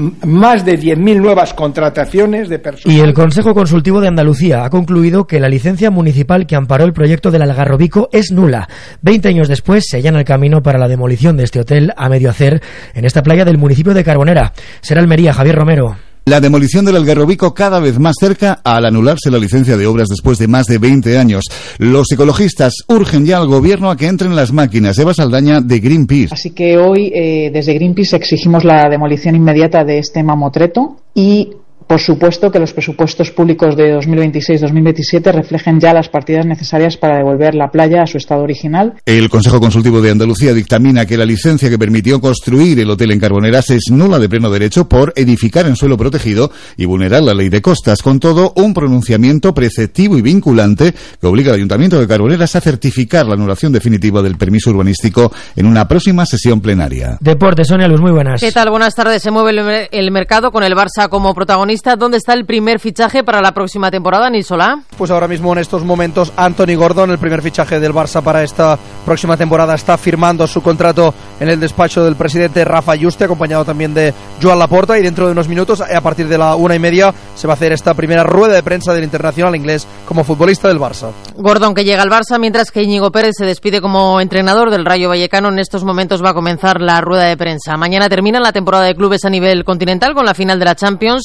más de diez mil nuevas contrataciones de personas. Y el Consejo Consultivo de Andalucía ha concluido que la licencia municipal que amparó el proyecto del Algarrobico es nula. Veinte años después se allana el camino para la demolición de este hotel a medio hacer en esta playa del municipio de Carbonera. Será Almería, Javier Romero. La demolición del Algarrobico cada vez más cerca al anularse la licencia de obras después de más de veinte años. Los ecologistas urgen ya al gobierno a que entren las máquinas. Eva Saldaña, de Greenpeace. Así que hoy eh, desde Greenpeace exigimos la demolición inmediata de este mamotreto y, por supuesto, que los presupuestos públicos de dos mil veintiséis dos mil veintisiete reflejen ya las partidas necesarias para devolver la playa a su estado original. El Consejo Consultivo de Andalucía dictamina que la licencia que permitió construir el hotel en Carboneras es nula de pleno derecho por edificar en suelo protegido y vulnerar la ley de costas. Con todo, un pronunciamiento preceptivo y vinculante que obliga al Ayuntamiento de Carboneras a certificar la anulación definitiva del permiso urbanístico en una próxima sesión plenaria. Deportes, Sonia Luz, muy buenas. ¿Qué tal? Buenas tardes. Se mueve el, el mercado con el Barça como protagonista. ¿Dónde está el primer fichaje para la próxima temporada, Nisolá? Pues ahora mismo en estos momentos Anthony Gordon, el primer fichaje del Barça para esta próxima temporada, está firmando su contrato en el despacho del presidente Rafa Yuste, acompañado también de Joan Laporta, y dentro de unos minutos, a partir de la una y media, se va a hacer esta primera rueda de prensa del internacional inglés como futbolista del Barça. Gordon, que llega al Barça, mientras que Íñigo Pérez se despide como entrenador del Rayo Vallecano. En estos momentos va a comenzar la rueda de prensa. Mañana termina la temporada de clubes a nivel continental con la final de la Champions.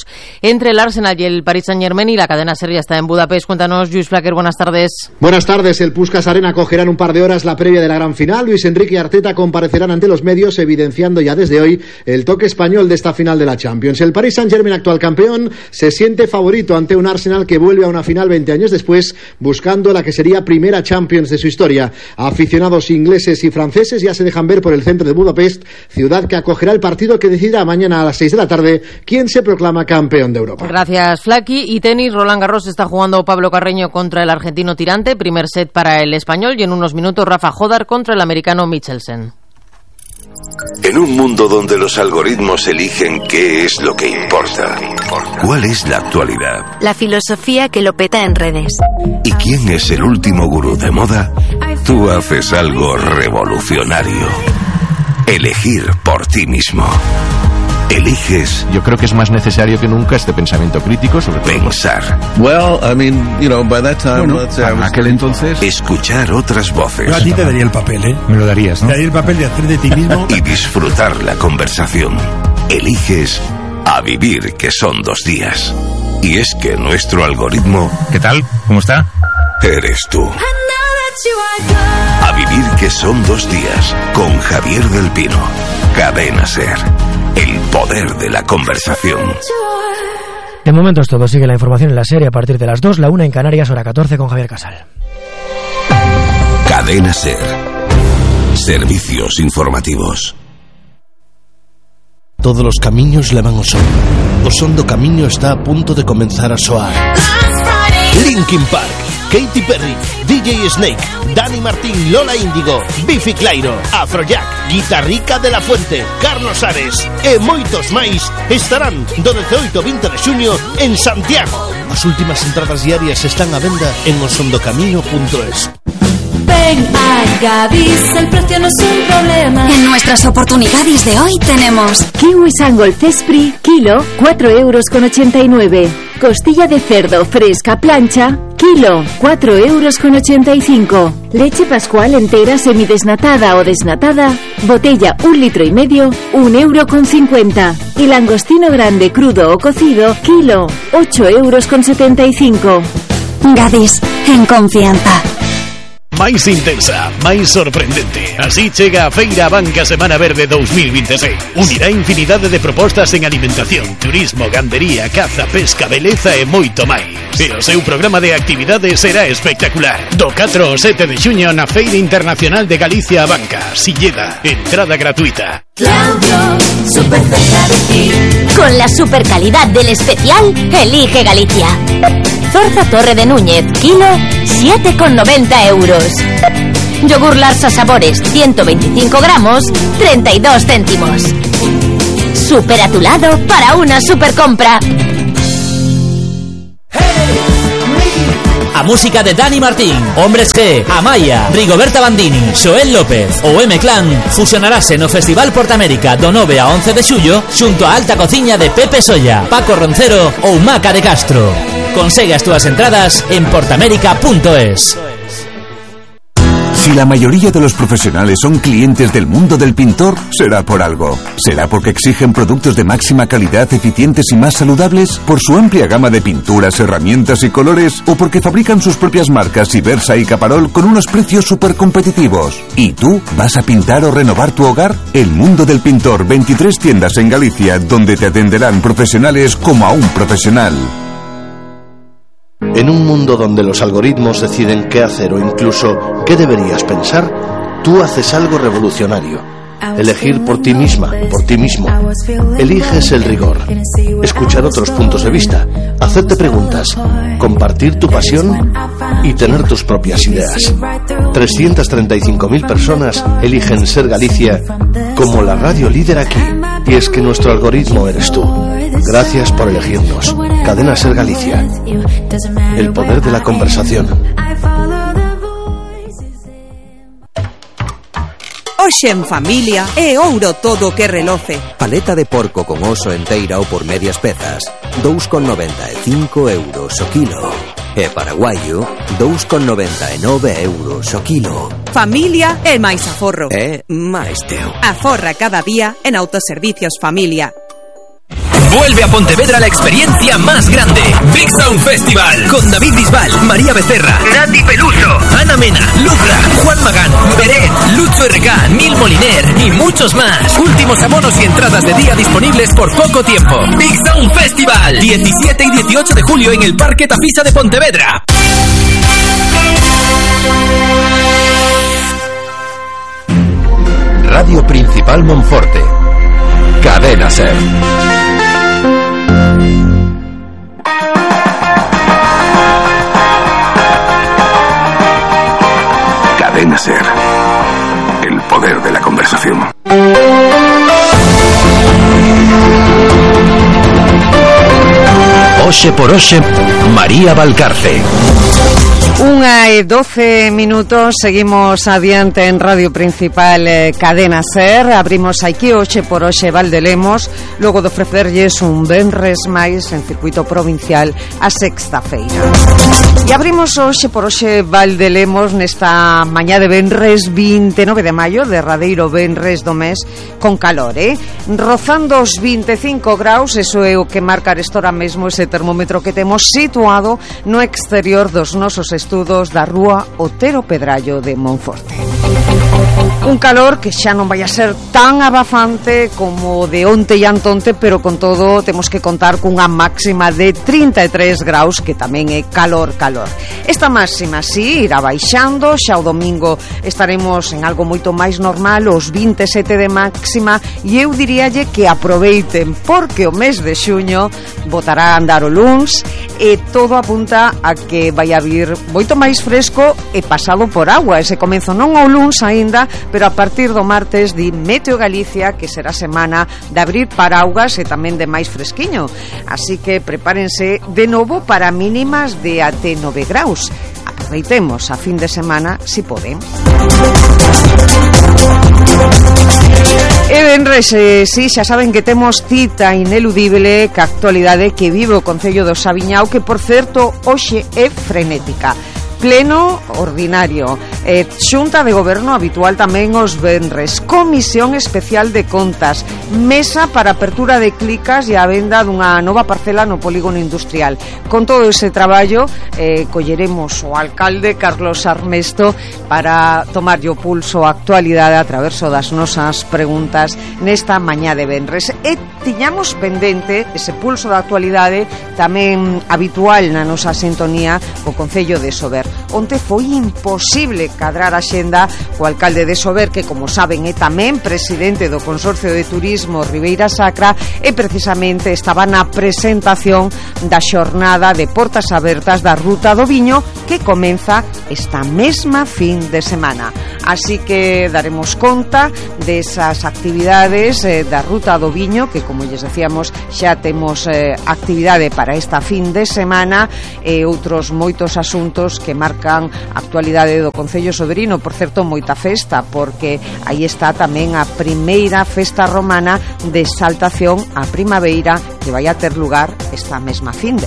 entre el Arsenal y el Paris Saint-Germain, y la cadena SER ya está en Budapest. Cuéntanos, Lluís Flaquer, buenas tardes. Buenas tardes. El Puskás Arena acogerá en un par de horas la previa de la gran final. Luis Enrique y Arteta comparecerán ante los medios, evidenciando ya desde hoy el toque español de esta final de la Champions. El Paris Saint-Germain, actual campeón, se siente favorito ante un Arsenal que vuelve a una final veinte años después, buscando la que sería primera Champions de su historia. Aficionados ingleses y franceses ya se dejan ver por el centro de Budapest, ciudad que acogerá el partido que decidirá mañana a las seis de la tarde quién se proclama campeón de Europa. Gracias, Flaki. Y tenis, Roland Garros está jugando Pablo Carreño contra el argentino Tirante, primer set para el español, y en unos minutos Rafa Jodar contra el americano Michelsen. En un mundo donde los algoritmos eligen qué es lo que importa, ¿cuál es la actualidad? La filosofía que lo peta en redes. ¿Y quién es el último gurú de moda? Tú haces algo revolucionario. Elegir por ti mismo. Eliges. Yo creo que es más necesario que nunca este pensamiento crítico sobre pensar. Well, I mean, you know, by that time, bueno, let's say, en aquel entonces, escuchar otras voces. Yo a ti te daría el papel, ¿eh? Me lo darías, ¿no? Te daría el papel de hacer de ti mismo. Y disfrutar la conversación. Eliges a vivir, que son dos días. Y es que nuestro algoritmo... ¿Qué tal? ¿Cómo está? Eres tú. A vivir, que son dos días, con Javier del Pino. Cadena SER. El poder de la conversación. De momento es todo. Sigue la información en la serie a partir de las dos, la una en Canarias, hora catorce, con Javier Casal. Cadena SER. Servicios informativos. Todos los camiños levan ao Son. O Son do camiño está a punto de comenzar a soar. Linkin Park, Katy Perry, D J Snake, Dani Martín, Lola Índigo, Bifi Clyro, Afrojack, Guitarrica de la Fuente, Carlos Ares e moitos máis estarán do dezooito ao vinte de xuño en Santiago. As últimas entradas diarias están á venda en osondocamiño punto es. Ven a Gadis, el precio no es un problema. En nuestras oportunidades de hoy tenemos kiwi Sangol Cespri, kilo, cuatro euros con ochenta y nueve. Costilla de cerdo fresca plancha, kilo, cuatro euros con ochenta y cinco. Leche Pascual entera semidesnatada o desnatada, botella un litro y medio, un euro con cincuenta. Y langostino grande crudo o cocido, kilo, ocho euros con setenta y cinco. Gadis, en confianza. Máis intensa, máis sorprendente. Así chega a Feira Banca Semana Verde dos mil veintiséis. Unirá infinidade de propostas en alimentación, turismo, gandería, caza, pesca, beleza e moito máis. E o seu programa de actividades será espectacular. Do catro ao sete de xuño na Feira Internacional de Galicia a Banca, Silleda, entrada gratuita. Claudio, super cerca de ti. Con la super calidad del especial, elige Galicia. Zorza Torre de Núñez, kilo, siete con noventa euros. Yogur Larsa Sabores, ciento veinticinco gramos, treinta y dos céntimos. Super a tu lado para una super compra. A música de Dani Martín, Hombres G, Amaya, Rigoberta Bandini, Xoel López ou M-Clan fusionarase no Festival Portamérica do nove a once de xullo xunto a alta cociña de Pepe Solla, Paco Roncero ou Maca de Castro. Consegue as túas entradas en portamérica punto es. Si la mayoría de los profesionales son clientes del mundo del pintor, será por algo. ¿Será porque exigen productos de máxima calidad, eficientes y más saludables? ¿Por su amplia gama de pinturas, herramientas y colores? ¿O porque fabrican sus propias marcas Ibersa y Caparol con unos precios súper competitivos? ¿Y tú vas a pintar o renovar tu hogar? El mundo del pintor, veintitrés tiendas en Galicia, donde te atenderán profesionales como a un profesional. En un mundo donde los algoritmos deciden qué hacer o incluso qué deberías pensar, tú haces algo revolucionario. Elegir por ti misma, por ti mismo. Eliges el rigor. Escuchar otros puntos de vista. Hacerte preguntas. Compartir tu pasión y tener tus propias ideas. trescientas treinta y cinco mil personas eligen Ser Galicia como la radio líder aquí. Y es que nuestro algoritmo eres tú. Gracias por elegirnos. Cadena Ser Galicia. El poder de la conversación. Hoxe en familia é ouro todo que reloce. Paleta de porco con oso enteira ou por medias pezas, dous con noventa e cinco euros o kilo. E paraguaio, dous con noventa e nove euros o kilo. Familia é máis aforro. É máis teu. Aforra cada día en Autoservicios Familia. Vuelve a Pontevedra la experiencia más grande. Big Sound Festival. Con David Bisbal, María Becerra, Nati Peluso, Ana Mena, Lucra, Juan Magán, Beret, Lucho R K, Nil Moliner y muchos más. Últimos abonos y entradas de día disponibles por poco tiempo. Big Sound Festival. diecisiete y dieciocho de julio en el Parque Tafisa de Pontevedra. Radio Principal Monforte. Cadena Ser. Cadena Ser. El poder de la conversación. Oxe por Oxe, María Valcarce. Unha e doce minutos, seguimos adiante en Radio Principal eh, Cadena Ser. Abrimos aquí Oxe por Oxe Valdelemos, logo de ofrecerlles un venres máis en circuito provincial a sexta feira. E abrimos Oxe por Oxe Valdelemos nesta mañá de venres vinte e nove de maio, derradeiro venres do mes, con calor, eh? Rozando os vinte e cinco graus, eso é o que marca estora mesmo ese termómetro que temos situado no exterior dos nosos estudos da rúa Otero Pedrallo de Monforte. Un calor que xa non vai a ser tan abafante como de onte e antonte, pero con todo temos que contar cunha máxima de trinta e tres graus, que tamén é calor, calor. Esta máxima, sí, irá baixando, xa o domingo estaremos en algo moito máis normal, os vinte e sete de máxima, e eu diríalle que aproveiten, porque o mes de xuño botará a andar o luns, e todo apunta a que vai a vir moito máis fresco e pasado por agua. Ese comenzo non o luns aínda, pero a partir do martes di Meteo Galicia que será semana de abrir paraugas e tamén de máis fresquiño, así que prepárense de novo para mínimas de até nove graus. Aproveitemos a fin de semana si podemos. E venres, eh, sí, xa saben que temos cita ineludible ca actualidade que vive o Concello do Sabiñao, que por certo hoxe é frenética. Pleno ordinario, eh, xunta de goberno habitual tamén os venres, comisión especial de contas, mesa para apertura de clicas e a venda dunha nova parcela no polígono industrial. Con todo ese traballo eh, colleremos o alcalde Carlos Armesto para tomar o pulso a actualidade a través das nosas preguntas nesta mañá de venres. E tiñamos pendente ese pulso da actualidade tamén habitual na nosa sintonía o Concello de Sober. Onte foi imposible cadrar a xenda co alcalde de Sober, que como saben é tamén presidente do Consorcio de Turismo Ribeira Sacra, e precisamente estaba na presentación da xornada de portas abertas da Ruta do Viño, que comeza esta mesma fin de semana. Así que daremos conta desas actividades eh, da Ruta do Viño, que como lles decíamos xa temos eh, actividade para esta fin de semana, e outros moitos asuntos que marcan a actualidade do Concello Soberino. Por certo, moita festa, porque aí está tamén a primeira festa romana de exaltación á primavera, que vai a ter lugar esta mesma finde.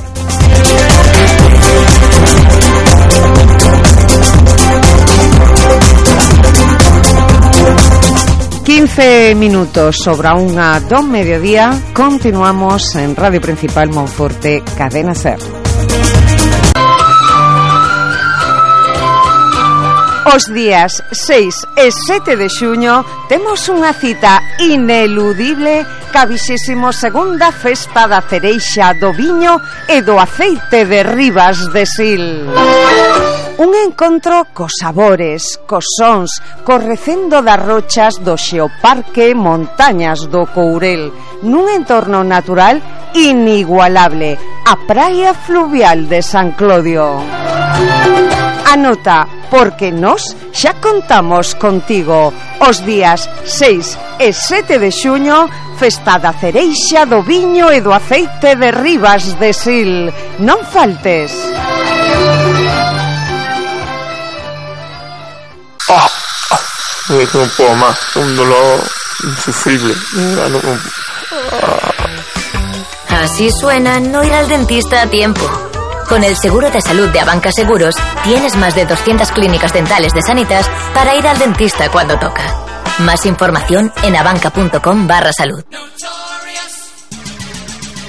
quince minutos sobre a unha do mediodía. Continuamos en Radio Principal Monforte, Cadena Ser. Os días seis e sete de xuño temos unha cita ineludible ca vixésimo segunda Festa da Cereixa, do Viño e do Aceite de Ribas de Sil. Un encontro cos sabores, cos sons, cos recendo das rochas do Xeoparque Montañas do Courel, nun entorno natural inigualable, a praia fluvial de San Clodio. Anota, porque nós xa contamos contigo os días seis e sete de xuño, Festa da Cereixa, do Viño e do Aceite de Ribas de Sil. Non faltes. Ah, oh, oh, un poco más, un dolor insufrible. Así suena no ir al dentista a tiempo. Con el seguro de salud de Abanca Seguros, tienes más de doscientas clínicas dentales de Sanitas para ir al dentista cuando toca. Más información en abanca punto com barra salud.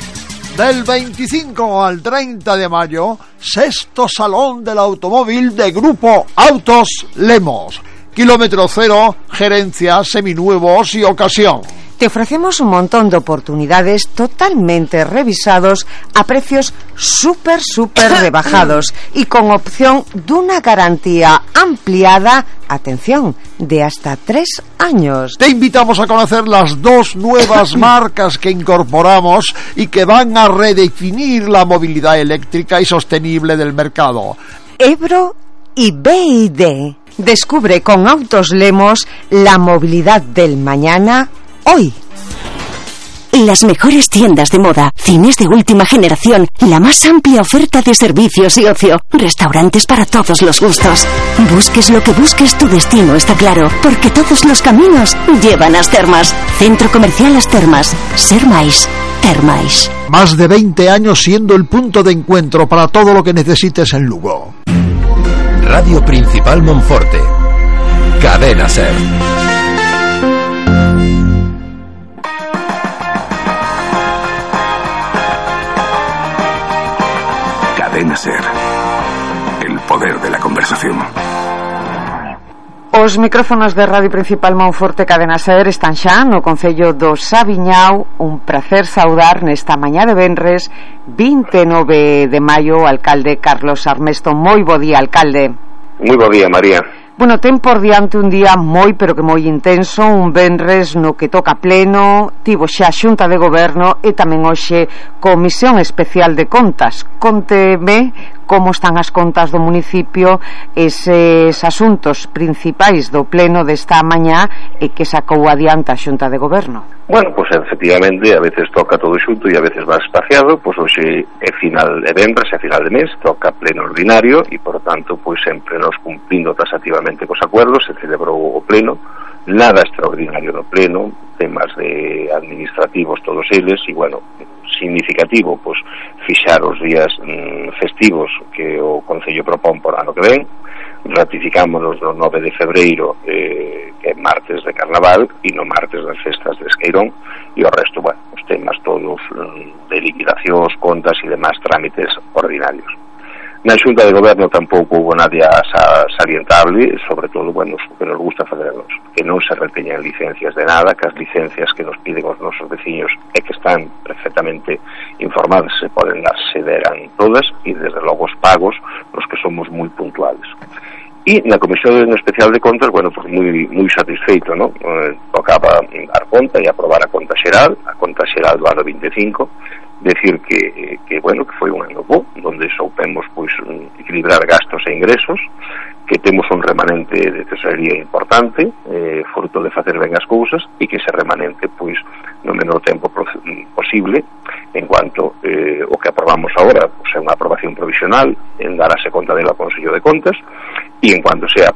Del veinticinco al treinta de mayo, sexto Salón del Automóvil de Grupo Autos Lemos. Kilómetro cero, gerencia, seminuevos y ocasión. Te ofrecemos un montón de oportunidades totalmente revisados a precios súper, súper rebajados y con opción de una garantía ampliada, atención, de hasta tres años. Te invitamos a conocer las dos nuevas marcas que incorporamos y que van a redefinir la movilidad eléctrica y sostenible del mercado. Ebro y B Y D. Descubre con Autos Lemos la movilidad del mañana hoy. Las mejores tiendas de moda, cines de última generación, la más amplia oferta de servicios y ocio, restaurantes para todos los gustos. Busques lo que busques, tu destino está claro, porque todos los caminos llevan a As Termas. Centro Comercial As Termas. Ser máis, ter máis. Más de veinte años siendo el punto de encuentro para todo lo que necesites en Lugo. Radio Principal Monforte. Cadena Ser. Cadena Ser. El poder de la conversación. Os micrófonos de Radio Principal Monforte Cadena Ser están xa no Concello do Sabiñao. Un prazer saudar nesta mañá de venres vinte e nove de maio o alcalde Carlos Armesto. Moi bo día, alcalde. Moi bo día, María. Bueno, ten por diante un día moi, pero que moi intenso, un venres no que toca pleno, tivo xa Xunta de Goberno e tamén hoxe Comisión Especial de Contas. Conteme como están as contas do municipio, eses asuntos principais do pleno desta mañá e que sacou adiante a Xunta de Goberno. Bueno, pois pues, efectivamente, a veces toca todo xunto e a veces va espaciado, pois pues, hoxe é final de venres, é final de mes, toca pleno ordinario e, por tanto, pois pues, sempre nos cumplindo taxativamente cos acuerdos, se celebrou o pleno, nada extraordinario no pleno, temas de administrativos todos eles, e, bueno, significativo, pois, fixar os días mm, festivos que o Concello propón por ano que ven, ratificámonos no nove de febreiro, eh, que é martes de Carnaval, e no martes das festas de Esqueirón, e o resto, bueno, os temas todos mm, de liquidacións, contas e demás trámites ordinarios. Na Xunta de Goberno tampouco houve nadie salientable, sobre todo, bueno, o que nos gusta facernos, que non se reteñan licencias de nada, que as licencias que nos piden os nosos veciños e que están perfectamente informadas, se poden dar, se deran todas, e desde logo os pagos, os que somos moi puntuales. E na Comisión Especial de Contas, bueno, pues moi, moi satisfeito, ¿no? Eh, tocaba dar conta e aprobar a conta xeral, a conta xeral do ano vinte e cinco, decir que, que bueno, que foi un ano bo, donde soupemos, pois, equilibrar gastos e ingresos, que temos un remanente de tesorería importante, eh, fruto de facer ben as cousas, e que ese remanente, pois, no menor tempo posible, en cuanto eh, o que aprobamos agora, pois, é unha aprobación provisional, en darase conta dela ao Consello de Contas, e en cuanto sea